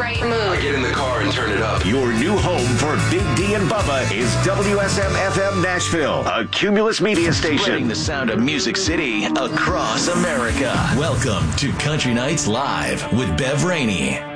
right mood. I get in the car and turn it up. Your new home for Big D and Bubba is WSM-FM Nashville, a Cumulus media station. Spreading the sound of Music City across America. Welcome to Country Nights Live with Bev Rainey.